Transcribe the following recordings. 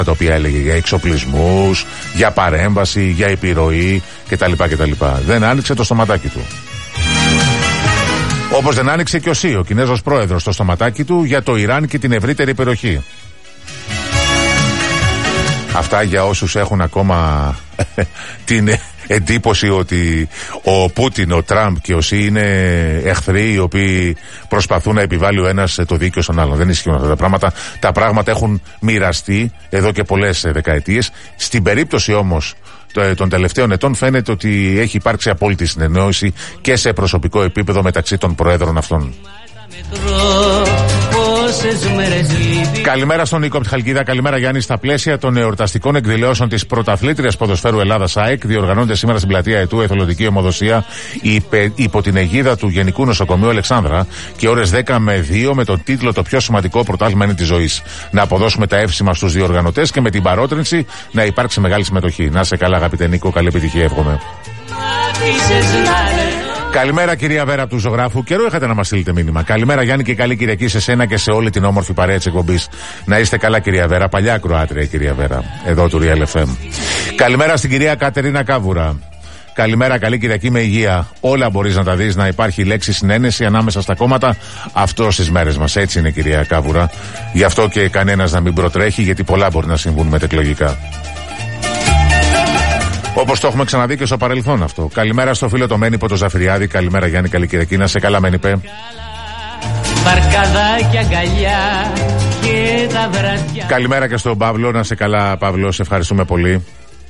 τα οποία έλεγε για εξοπλισμούς, για παρέμβαση, για επιρροή κτλ. Δεν άνοιξε το στοματάκι του. Όπως δεν άνοιξε και ο Σι, ο Κινέζος πρόεδρος, το στοματάκι του για το Ιράν και την ευρύτερη περιοχή. Αυτά για όσους έχουν ακόμα την εντύπωση ότι ο Πούτιν, ο Τραμπ και ο Σι είναι εχθροί οι οποίοι προσπαθούν να επιβάλλει ο ένας το δίκαιο στον άλλον. Δεν ισχύουν αυτά τα πράγματα. Τα πράγματα έχουν μοιραστεί εδώ και πολλές δεκαετίες. Στην περίπτωση όμως των τελευταίων ετών φαίνεται ότι έχει υπάρξει απόλυτη συνεννόηση και σε προσωπικό επίπεδο μεταξύ των προέδρων αυτών. Καλημέρα στον Νίκο από τη Χαλκίδα. Καλημέρα Γιάννη. Στα πλαίσια των εορταστικών εκδηλώσεων της πρωταθλήτριας ποδοσφαίρου Ελλάδας ΑΕΚ διοργανώνεται σήμερα στην πλατεία Αιτού εθελοντική αιμοδοσία υπό την αιγίδα του Γενικού Νοσοκομείου Αλεξάνδρα και ώρες 10 με 2 με τον τίτλο «Το πιο σημαντικό πρωτάθλημα είναι της ζωής». Να αποδώσουμε τα εύσημα στους διοργανωτές και με την παρότρινση να υπάρξει μεγάλη συμμετοχή. Να σε καλά αγαπητέ Νίκο, καλή επιτυχία εύχομαι. Καλημέρα κυρία Βέρα από του Ζωγράφου. Καιρό είχατε να μας στείλετε μήνυμα. Καλημέρα Γιάννη και καλή Κυριακή σε σένα και σε όλη την όμορφη παρέα της εκπομπής. Να είστε καλά κυρία Βέρα. Παλιά ακροάτρια κυρία Βέρα. Εδώ του Real FM. Καλημέρα στην κυρία Κατερίνα Κάβουρα. Καλημέρα, καλή Κυριακή με υγεία. Όλα μπορείς να τα δεις, να υπάρχει λέξη συνένεση ανάμεσα στα κόμματα. Αυτό στις μέρες μας. Έτσι είναι κυρία Κάβουρα. Γι' αυτό και κανένας να μην προτρέχει, γιατί πολλά μπορεί να συμβούν μετεκλογικά. Όπως το έχουμε ξαναδεί και στο παρελθόν αυτό. Καλημέρα στο φίλο το Μένιπο το Ζαφυριάδη. Καλημέρα Γιάννη, καλή Κυριακή. Να σε καλά Μένιπε. Καλημέρα και στον Παύλο. Να σε καλά Παύλο, σε ευχαριστούμε πολύ.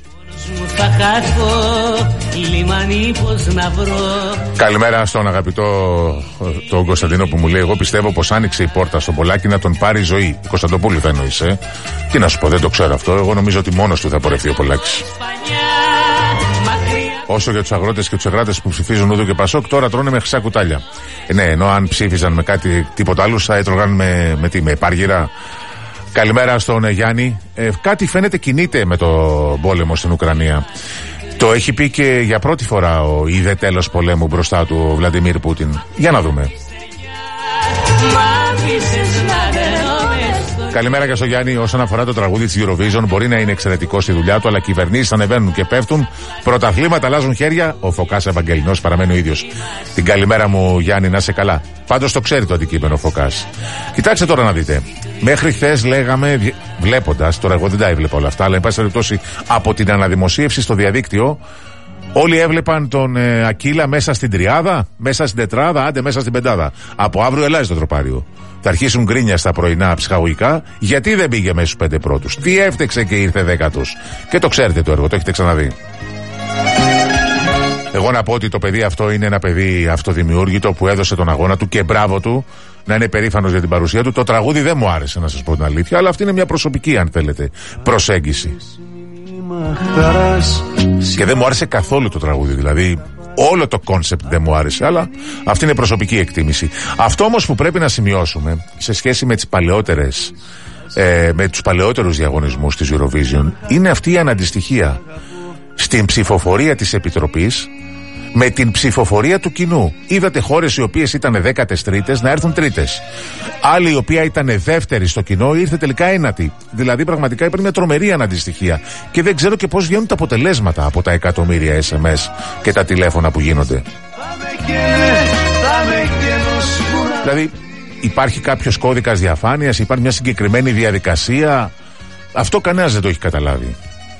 Καλημέρα στον αγαπητό τον Κωνσταντίνο που μου λέει: εγώ πιστεύω πως άνοιξε η πόρτα στον Πολάκη να τον πάρει ζωή. Κωνσταντοπούλου θα εννοείς, Τι να σου πω, δεν το ξέρω αυτό. Εγώ νομίζω ότι μόνος του θα πορευτεί ο Πολάκης. Όσο για τους αγρότες και τους εργάτες που ψηφίζουν Ουδού και Πασόκ, τώρα τρώνε με χρυσά κουτάλια. Ναι, ενώ αν ψήφιζαν με κάτι τίποτα άλλο, θα έτρωγαν με επάργυρα. Καλημέρα στον Γιάννη. Κάτι φαίνεται κινείται με το πόλεμο στην Ουκρανία. Το έχει πει και για πρώτη φορά ο είδε τέλος πολέμου μπροστά του ο Βλαντιμίρ Πούτιν. Για να δούμε. Καλημέρα και στο Γιάννη. Όσον αφορά το τραγούδι της Eurovision, μπορεί να είναι εξαιρετικό στη δουλειά του, αλλά κυβερνήσεις ανεβαίνουν και πέφτουν. Πρωταθλήματα αλλάζουν χέρια. Ο Φωκάς Ευαγγελινός παραμένει ο ίδιος. Την καλημέρα μου, Γιάννη, να είσαι καλά. Πάντως το ξέρει το αντικείμενο ο Φωκάς. Κοιτάξτε τώρα να δείτε. Μέχρι χθες λέγαμε, βλέποντας, τώρα εγώ δεν τα έβλεπα όλα αυτά, αλλά εν πάση περιπτώσει από την αναδημοσίευση στο διαδίκτυο, όλοι έβλεπαν τον Ακύλα μέσα στην τριάδα, μέσα στην τετράδα, άντε μέσα στην πεντάδα. Από αύριο ελάζει το τροπάριο. Θα αρχίσουν γκρίνια στα πρωινά ψυχαγωγικά, γιατί δεν πήγε μέσα στους 5 πρώτους. Τι έφτεξε και ήρθε 10ος. Και το ξέρετε το έργο, το έχετε ξαναδεί. Εγώ να πω ότι το παιδί αυτό είναι ένα παιδί αυτοδημιούργητο που έδωσε τον αγώνα του και μπράβο του, να είναι περήφανος για την παρουσία του. Το τραγούδι δεν μου άρεσε, να σας πω την αλήθεια, αλλά αυτή είναι μια προσωπική, αν θέλετε, προσέγγιση. Και δεν μου άρεσε καθόλου το τραγούδι, δηλαδή όλο το κόνσεπτ δεν μου άρεσε, αλλά αυτή είναι προσωπική εκτίμηση. Αυτό όμως που πρέπει να σημειώσουμε σε σχέση με τις παλαιότερες, με τους παλαιότερους διαγωνισμούς της Eurovision, είναι αυτή η αναντιστοιχία στην ψηφοφορία της Επιτροπής με την ψηφοφορία του κοινού. Είδατε χώρες οι οποίες ήταν 13ες να έρθουν τρίτες. Άλλη η οποία ήταν δεύτερη στο κοινό ήρθε τελικά ένατη. Δηλαδή πραγματικά υπάρχει μια τρομερή αναντιστοιχία. Και δεν ξέρω και πώς βγαίνουν τα αποτελέσματα από τα εκατομμύρια SMS και τα τηλέφωνα που γίνονται. Δηλαδή υπάρχει κάποιος κώδικας διαφάνειας, υπάρχει μια συγκεκριμένη διαδικασία. Αυτό κανένας δεν το έχει καταλάβει.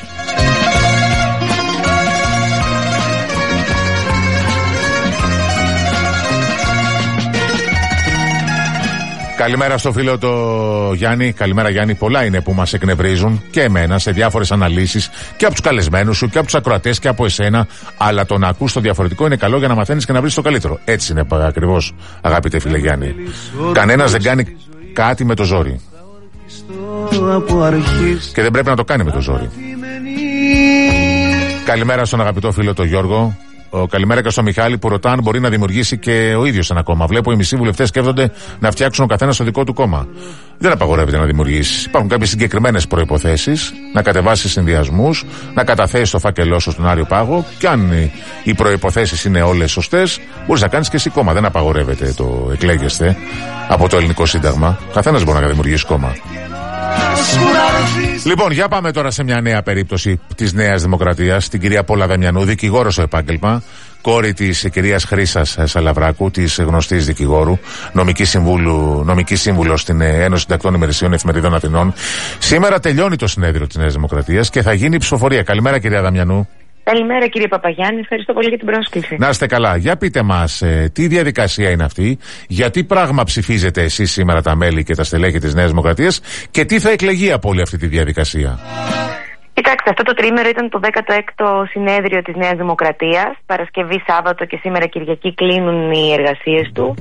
Καλημέρα στο φίλο το Γιάννη. Καλημέρα Γιάννη. Πολλά είναι που μας εκνευρίζουν και εμένα σε διάφορες αναλύσεις και από τους καλεσμένους σου και από τους ακροατές και από εσένα. Αλλά το να ακούς το διαφορετικό είναι καλό για να μαθαίνεις και να βρεις το καλύτερο. Έτσι είναι ακριβώς, αγαπητέ φίλε Γιάννη. Κανένας δεν κάνει κάτι με το ζόρι. Και δεν πρέπει να το κάνει με το ζόρι. Καλημέρα στον αγαπητό φίλο το Γιώργο. Καλημέρα και στο Μιχάλη που ρωτά αν μπορεί να δημιουργήσει και ο ίδιος ένα κόμμα. Βλέπω οι μισοί βουλευτές σκέφτονται να φτιάξουν ο καθένας το δικό του κόμμα. Δεν απαγορεύεται να δημιουργήσει. Υπάρχουν κάποιες συγκεκριμένες προϋποθέσεις, να κατεβάσει συνδυασμούς, να καταθέσει το φάκελό σου στον Άριο Πάγο. Και αν οι προϋποθέσεις είναι όλες σωστές, μπορείς να κάνεις και εσύ κόμμα. Δεν απαγορεύεται το εκλέγεστε από το ελληνικό σύνταγμα. Καθένας μπορεί να δημιουργήσει κόμμα. Λοιπόν, για πάμε τώρα σε μια νέα περίπτωση της Νέας Δημοκρατίας. Την κυρία Πόλα Δαμιανού, δικηγόρο στο επάγγελμα, κόρη της κυρίας Χρύσας Σαλαβράκου, της γνωστής δικηγόρου, νομική σύμβουλο στην Ένωση Συντακτών Ημερησιών Εφημεριδών Αθηνών. Σήμερα τελειώνει το συνέδριο της Νέας Δημοκρατίας και θα γίνει ψηφοφορία. Καλημέρα, κυρία Δαμιανού. Καλημέρα, κύριε Παπαγιάννη. Ευχαριστώ πολύ για την πρόσκληση. Να είστε καλά. Για πείτε μας, τι διαδικασία είναι αυτή, γιατί πράγμα ψηφίζετε εσείς σήμερα τα μέλη και τα στελέχη της Νέας Δημοκρατίας και τι θα εκλεγεί από όλη αυτή τη διαδικασία. Κοιτάξτε, αυτό το τρίμερο ήταν το 16ο συνέδριο της Νέας Δημοκρατίας. Παρασκευή, Σάββατο και σήμερα Κυριακή κλείνουν οι εργασίες του.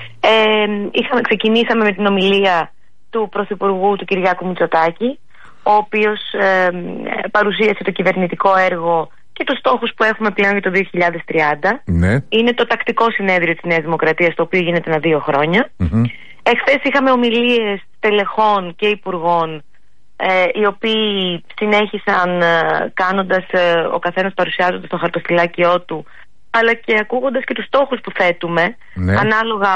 Ξεκινήσαμε με την ομιλία του Πρωθυπουργού, του Κυριάκου Μητσοτάκη, ο οποίος παρουσίασε το κυβερνητικό έργο και τους στόχους που έχουμε πλέον για το 2030. Ναι. Είναι το τακτικό συνέδριο της Νέας Δημοκρατίας, το οποίο γίνεται ανά 2 χρόνια. Εχθές είχαμε ομιλίες τελεχών και υπουργών, οι οποίοι συνέχισαν κάνοντας ο καθένας παρουσιάζοντας το χαρτοφυλάκιό του, αλλά και ακούγοντας και τους στόχους που θέτουμε. Ναι. Ανάλογα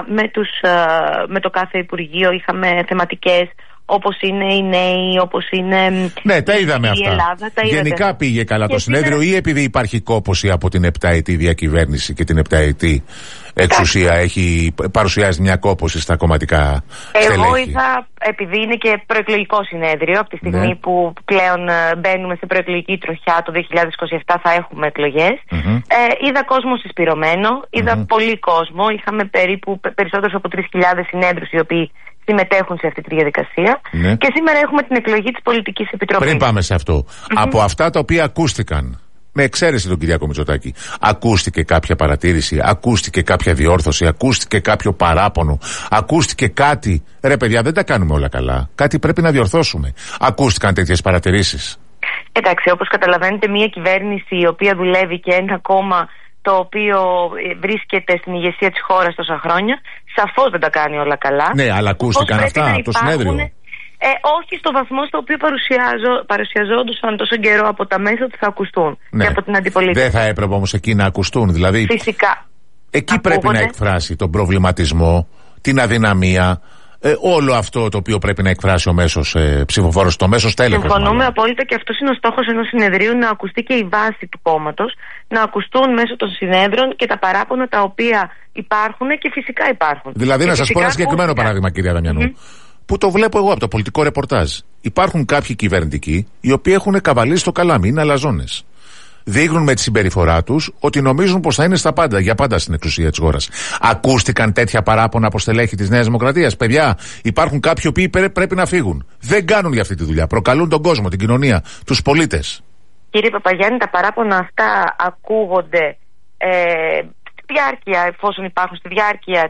με το κάθε Υπουργείο είχαμε θεματικές, όπως είναι οι νέοι, όπως είναι ναι, τα είδαμε η αυτά. Ελλάδα. Γενικά πήγε καλά το συνέδριο ή επειδή υπάρχει κόπωση από την 7ετή διακυβέρνηση και την 7ετή εξουσία παρουσιάζει μια κόπωση στα κομματικά στελέχη? Εγώ είδα, επειδή είναι και προεκλογικό συνέδριο, από τη στιγμή που πλέον μπαίνουμε σε προεκλογική τροχιά, το 2027 θα έχουμε εκλογές. Είδα κόσμο συσπυρωμένο, είδα πολύ κόσμο. Είχαμε περίπου περισσότερους από 3.000 συνέδρους οι οποίοι συμμετέχουν σε αυτή τη διαδικασία. Και σήμερα έχουμε την εκλογή της Πολιτικής Επιτροπής. Πριν πάμε σε αυτό, από αυτά τα οποία ακούστηκαν, με εξαίρεση τον Κυριάκο Μητσοτάκη, ακούστηκε κάποια παρατήρηση, ακούστηκε κάποια διόρθωση, ακούστηκε κάποιο παράπονο, ακούστηκε κάτι? Ρε παιδιά, δεν τα κάνουμε όλα καλά. Κάτι πρέπει να διορθώσουμε. Ακούστηκαν τέτοιες παρατηρήσεις? Εντάξει, όπως καταλαβαίνετε, μια κυβέρνηση η οποία δουλεύει και ένα κόμμα το οποίο βρίσκεται στην ηγεσία της χώρας τόσα χρόνια, σαφώς δεν τα κάνει όλα καλά. Ναι, αλλά ακούστηκαν αυτά από το συνέδριο? Όχι στο βαθμό στο οποίο παρουσιαζόντουσαν τόσο καιρό από τα μέσα που θα ακουστούν και από την αντιπολίτευση. Δεν θα έπρεπε όμως εκεί να ακουστούν? Δηλαδή, φυσικά. Εκεί πρέπει να εκφράσει τον προβληματισμό, την αδυναμία, όλο αυτό το οποίο πρέπει να εκφράσει ο μέσος ψηφοφόρος, το μέσος τέλεχος. Συμφωνούμε απόλυτα και αυτός είναι ο στόχος ενός συνεδρίου, να ακουστεί και η βάση του κόμματος, να ακουστούν μέσω των συνέδρων και τα παράπονα τα οποία υπάρχουν και φυσικά υπάρχουν. Δηλαδή, να σας πω ένα συγκεκριμένο παράδειγμα, κυρία Δαμιανού, που το βλέπω εγώ από το πολιτικό ρεπορτάζ. Υπάρχουν κάποιοι κυβερνητικοί οι οποίοι έχουν καβαλήσει το καλάμι, είναι αλαζόνες. Δείχνουν με τη συμπεριφορά τους ότι νομίζουν πως θα είναι για πάντα στην εξουσία της χώρας. Ακούστηκαν τέτοια παράπονα από στελέχη της Νέας Δημοκρατίας? Παιδιά, υπάρχουν κάποιοι που πρέπει να φύγουν. Δεν κάνουν για αυτή τη δουλειά. Προκαλούν τον κόσμο, την κοινωνία, τους πολίτες. Κύριε Παπαγιάννη, τα παράπονα αυτά ακούγονται στη διάρκεια, εφόσον υπάρχουν, στη διάρκεια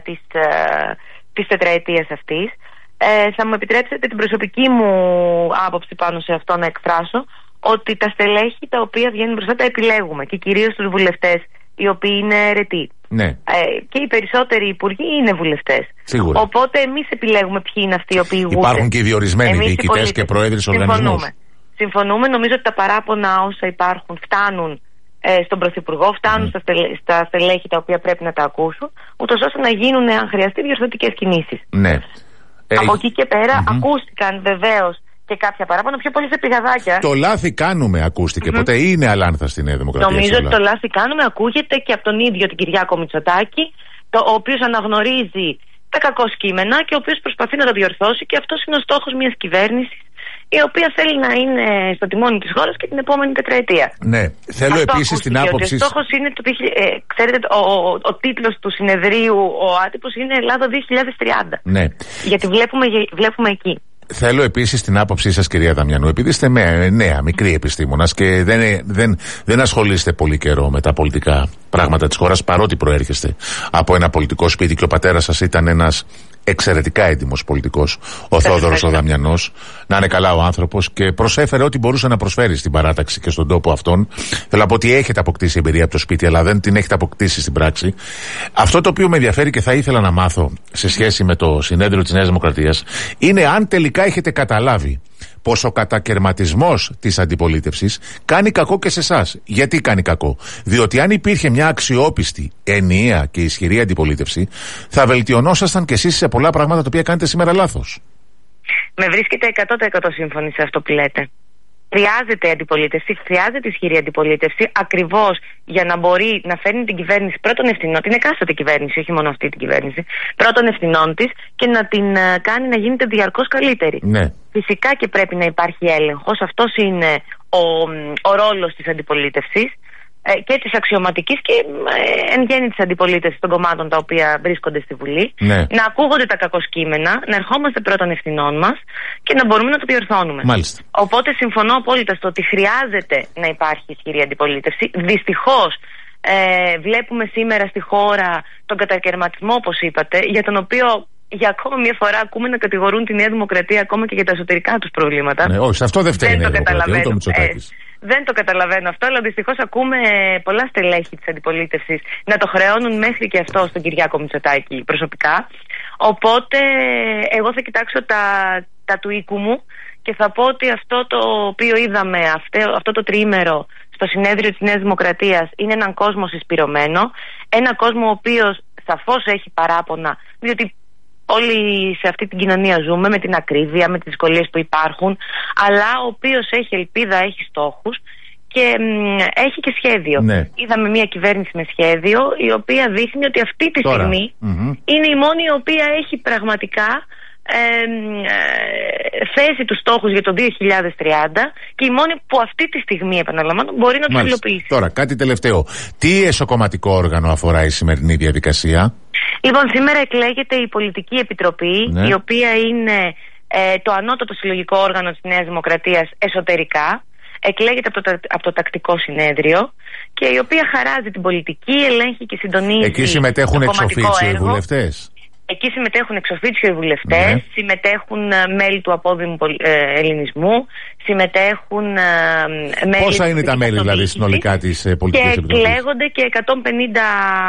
της τετραετίας αυτής. Θα μου επιτρέψετε την προσωπική μου άποψη πάνω σε αυτό να εκφράσω, ότι τα στελέχη τα οποία βγαίνουν μπροστά τα επιλέγουμε, και κυρίως τους βουλευτές οι οποίοι είναι αιρετοί. Ναι. Και οι περισσότεροι υπουργοί είναι βουλευτές. Σίγουρα. Οπότε εμείς επιλέγουμε ποιοι είναι αυτοί οι οποίοι ηγούνται. Υπάρχουν και διορισμένοι διοικητές και πρόεδροι οργανισμούς. Συμφωνούμε. Νομίζω ότι τα παράπονα όσα υπάρχουν φτάνουν στον Πρωθυπουργό, φτάνουν στα στελέχη τα οποία πρέπει να τα ακούσουν, ούτως ώστε να γίνουν, αν χρειαστεί, διορθωτικές κινήσεις. Ναι. Από εκεί και πέρα ακούστηκαν βεβαίως και κάποια παράπονα, πιο πολύ σε πηγαδάκια. Το λάθη κάνουμε ακούστηκε. Ποτέ είναι αλάνθα στη Νέα Δημοκρατία? Νομίζω ότι το λάθη κάνουμε ακούγεται και από τον ίδιο τον Κυριάκο Μητσοτάκη, ο οποίος αναγνωρίζει τα κακό κείμενα και ο οποίος προσπαθεί να τα διορθώσει, και αυτός είναι ο στόχος μιας κυβέρνησης η οποία θέλει να είναι στο τιμόνι της χώρας και την επόμενη τετραετία. Ναι, θέλω επίσης την άποψη. Ο στόχος είναι, ξέρετε, ο τίτλος του συνεδρίου, ο άτυπος, είναι Ελλάδα 2030. Ναι. Γιατί βλέπουμε εκεί. Θέλω επίσης την άποψή σας, κυρία Δαμιανού, επειδή είστε νέα, μικρή επιστήμονας και δεν ασχολείστε πολύ καιρό με τα πολιτικά πράγματα της χώρας, παρότι προέρχεστε από ένα πολιτικό σπίτι και ο πατέρας σας ήταν ένας εξαιρετικά έντιμος πολιτικός, ο Θόδωρος ο Δαμιανός, να είναι καλά ο άνθρωπος, και προσέφερε ό,τι μπορούσε να προσφέρει στην παράταξη και στον τόπο αυτόν. Θέλω να πω ότι έχετε αποκτήσει εμπειρία από το σπίτι, αλλά δεν την έχετε αποκτήσει στην πράξη. Αυτό το οποίο με ενδιαφέρει και θα ήθελα να μάθω σε σχέση με το συνέδριο της Νέας Δημοκρατίας είναι αν τελικά έχετε καταλάβει πως ο κατακερματισμός της αντιπολίτευσης κάνει κακό και σε εσάς. Γιατί κάνει κακό? Διότι αν υπήρχε μια αξιόπιστη, ενιαία και ισχυρή αντιπολίτευση, θα βελτιωνόσασταν κι εσείς σε πολλά πράγματα τα οποία κάνετε σήμερα λάθος. Με βρίσκεται 100% σύμφωνη σε αυτό που λέτε. Χρειάζεται αντιπολίτευση, χρειάζεται ισχυρή αντιπολίτευση, ακριβώς για να μπορεί να φέρνει την κυβέρνηση πρώτων ευθυνών, την εκάστοτε κυβέρνηση, όχι μόνο αυτή την κυβέρνηση, πρώτων ευθυνών της και να την κάνει να γίνεται διαρκώς καλύτερη. Ναι. Φυσικά και πρέπει να υπάρχει έλεγχος, αυτός είναι ο ρόλος της αντιπολίτευσης και της αξιωματικής και εν γέννη της αντιπολίτευσης των κομμάτων τα οποία βρίσκονται στη Βουλή. Ναι. Να ακούγονται τα κακοσκήμενα, να ερχόμαστε πρώτων ευθυνών μας και να μπορούμε να το διορθώνουμε. Μάλιστα. Οπότε συμφωνώ απόλυτα στο ότι χρειάζεται να υπάρχει ισχυρή αντιπολίτευση. Δυστυχώς βλέπουμε σήμερα στη χώρα τον κατακαιρματισμό, όπως είπατε, για τον οποίο για ακόμα μια φορά ακούμε να κατηγορούν τη Νέα Δημοκρατία ακόμα και για τα εσωτερικά τους προβλήματα. Ναι, όχι, σε αυτό δεν φταίει η Νέα Δημοκρατία, ούτε ο Μητσοτάκης. Δεν το καταλαβαίνω αυτό, αλλά δυστυχώς ακούμε πολλά στελέχη της αντιπολίτευσης να το χρεώνουν μέχρι και αυτό στον Κυριάκο Μητσοτάκη προσωπικά. Οπότε εγώ θα κοιτάξω τα του οίκου μου και θα πω ότι αυτό το οποίο είδαμε αυτό το τριήμερο στο συνέδριο της Νέας Δημοκρατίας είναι έναν κόσμο συσπυρωμένο, έναν κόσμο ο οποίος σαφώς έχει παράπονα, διότι όλοι σε αυτή την κοινωνία ζούμε με την ακρίβεια, με τις δυσκολίες που υπάρχουν, αλλά ο οποίος έχει ελπίδα, έχει στόχους και έχει και σχέδιο. Ναι. Είδαμε μια κυβέρνηση με σχέδιο, η οποία δείχνει ότι αυτή τη στιγμή είναι η μόνη η οποία έχει πραγματικά θέσει τους στόχους για το 2030 και η μόνη που αυτή τη στιγμή, επαναλαμβάνω, μπορεί να τους υλοποιήσει. Τώρα, κάτι τελευταίο. Τι εσωκομματικό όργανο αφορά η σημερινή διαδικασία? Λοιπόν, σήμερα εκλέγεται η Πολιτική Επιτροπή, ναι, η οποία είναι το ανώτατο συλλογικό όργανο της Νέας Δημοκρατίας εσωτερικά. Εκλέγεται από το Τακτικό Συνέδριο και η οποία χαράζει την πολιτική, ελέγχει και συντονίζει. Εκεί συμμετέχουν εξοφίτσιο οι βουλευτές. Εκεί συμμετέχουν εξοφίτσιο οι βουλευτές, ναι, συμμετέχουν μέλη του απόδημου ελληνισμού, συμμετέχουν μέλη. Πόσα είναι τα μέλη δηλαδή συνολικά της Πολιτικής Επιτροπής? Και εκλέγονται και 150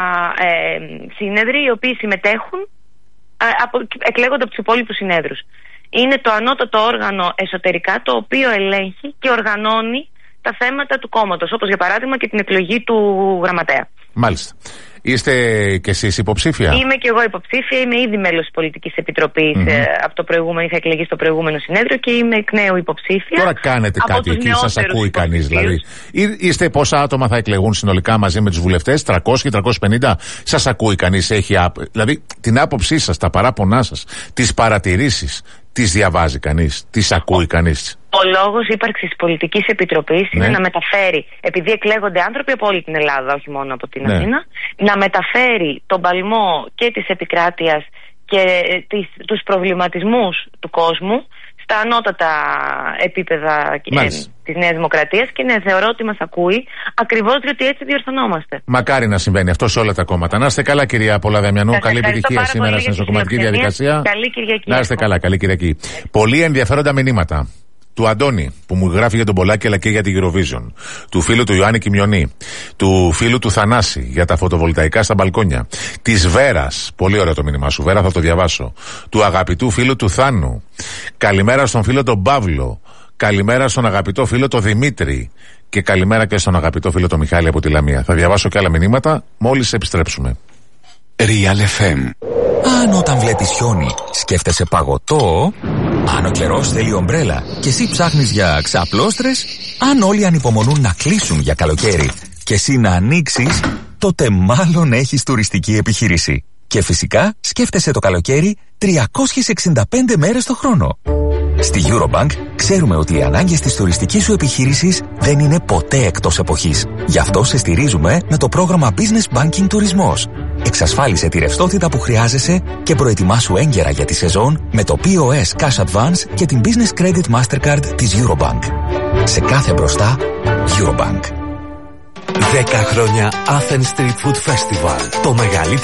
σύνεδροι οι οποίοι συμμετέχουν, εκλέγονται από τους υπόλοιπους συνέδρους. Είναι το ανώτατο όργανο εσωτερικά το οποίο ελέγχει και οργανώνει τα θέματα του κόμματος, όπως για παράδειγμα και την εκλογή του γραμματέα. Μάλιστα. Είστε κι εσείς υποψήφια? Είμαι κι εγώ υποψήφια, είμαι ήδη μέλος της Πολιτικής Επιτροπής από το προηγούμενο, είχα εκλεγεί στο προηγούμενο συνέδριο και είμαι εκ νέου υποψήφια. Τώρα κάνετε κάτι εκεί, σας ακούει κανείς δηλαδή? Είστε πόσα άτομα θα εκλεγούν συνολικά μαζί με τους βουλευτές, 300-350? Σας ακούει κανείς? Δηλαδή την άποψή σας, τα παράπονά σας, τις παρατηρήσεις, τις διαβάζει κανείς, τις ακούει κανείς? Ο λόγος ύπαρξης της Πολιτικής Επιτροπής είναι να μεταφέρει, επειδή εκλέγονται άνθρωποι από όλη την Ελλάδα, όχι μόνο από την Αθήνα, να μεταφέρει τον παλμό και της επικράτειας και τους προβληματισμούς του κόσμου στα ανώτατα επίπεδα της Νέας Δημοκρατίας και ναι, θεωρώ ότι μας ακούει, ακριβώς διότι έτσι διορθωνόμαστε. Μακάρι να συμβαίνει αυτό σε όλα τα κόμματα. Να είστε καλά, κυρία Πολαδαμιανού. Καλή επιτυχία σήμερα στην εσωκομματική διαδικασία. Καλή Κυριακή. Να είστε καλά, καλή Κυριακή. Πολύ ενδιαφέροντα μηνύματα. Του Αντώνη που μου γράφει για τον Πολάκη αλλά και για την Eurovision, του φίλου του Ιωάννη Κιμιονή, του φίλου του Θανάση για τα φωτοβολταϊκά στα μπαλκόνια, της Βέρας, πολύ ωραίο το μήνυμά σου Βέρα, θα το διαβάσω, του αγαπητού φίλου του Θάνου, καλημέρα στον φίλο τον Παύλο, καλημέρα στον αγαπητό φίλο τον Δημήτρη και καλημέρα και στον αγαπητό φίλο τον Μιχάλη από τη Λαμία. Θα διαβάσω και άλλα μηνύματα μόλις επιστρέψουμε. Real FM. Αν όταν βλέπεις χιόνι σκέφτεσαι παγωτό, αν ο καιρός θέλει ομπρέλα και εσύ ψάχνεις για ξαπλώστρες, αν όλοι ανυπομονούν να κλείσουν για καλοκαίρι και εσύ να ανοίξεις, τότε μάλλον έχεις τουριστική επιχείρηση. Και φυσικά σκέφτεσαι το καλοκαίρι 365 μέρες το χρόνο. Στη Eurobank ξέρουμε ότι οι ανάγκες της τουριστικής σου επιχείρησης δεν είναι ποτέ εκτός εποχής. Γι' αυτό σε στηρίζουμε με το πρόγραμμα Business Banking Τουρισμός. Εξασφάλισε τη ρευστότητα που χρειάζεσαι και προετοιμάσου έγκαιρα για τη σεζόν με το POS Cash Advance και την Business Credit Mastercard της Eurobank. Σε κάθε μπροστά, Eurobank. 10 χρόνια Athens Street Food Festival. Το μεγαλύτερο